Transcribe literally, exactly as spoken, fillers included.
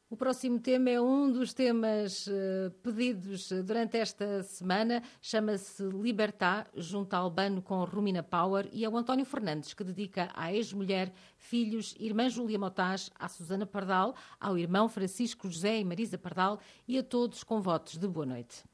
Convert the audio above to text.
O próximo tema é um dos temas uh, pedidos durante esta semana, chama-se Libertá, junto a Albano com Romina Power, e é o António Fernandes que dedica à ex-mulher, filhos, irmã Júlia Motaz, à Susana Pardal, ao irmão Francisco José e Marisa Pardal e a todos com votos de boa noite.